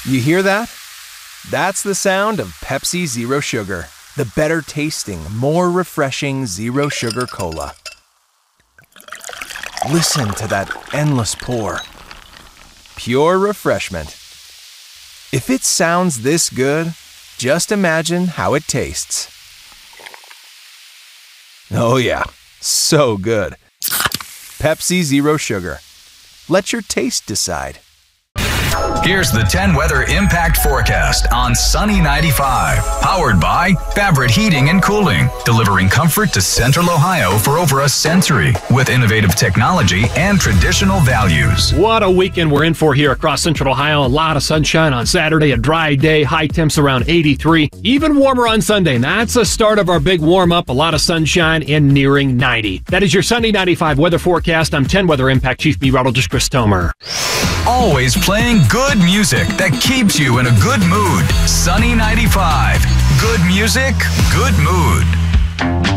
You hear that? That's the sound of Pepsi Zero Sugar, the better tasting, more refreshing zero sugar cola. Listen to that endless pour. Pure refreshment. If it sounds this good, just imagine how it tastes. Oh yeah, so good. Pepsi Zero Sugar. Let your taste decide. Here's the 10 weather impact forecast on Sunny 95. Powered by Fabric Heating and Cooling, delivering comfort to Central Ohio for over a century with innovative technology and traditional values. What a weekend we're in for here across Central Ohio. A lot of sunshine on Saturday, a dry day, high temps around 83, even warmer on Sunday. And that's the start of our big warm up. A lot of sunshine and nearing 90. That is your Sunny 95 weather forecast. I'm 10 weather impact Chief Meteorologist Chris Tomer. Always playing good music that keeps you in a good mood. Sunny 95. Good music, good mood.